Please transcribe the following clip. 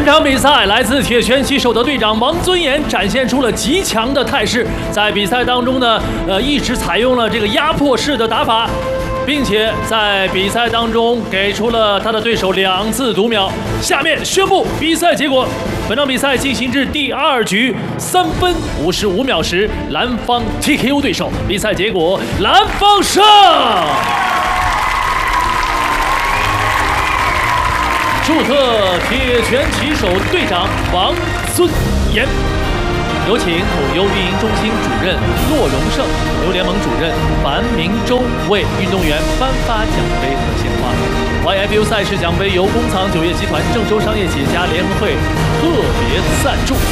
场比赛，来自铁拳旗手的队长王尊严展现出了极强的态势，在比赛当中呢，一直采用了这个压迫式的打法，并且在比赛当中给出了他的对手2次读秒。下面宣布比赛结果：本场比赛进行至第2局3分55秒时，蓝方 TKO 对手。比赛结果：蓝方胜。祝贺铁拳旗手队长王尊严。有请统优运营中心主任骆荣胜、统优联盟主任樊明洲为运动员颁发奖杯和鲜花。YFU 赛事奖杯由工厂酒业集团郑州商业企业家联合会特别赞助。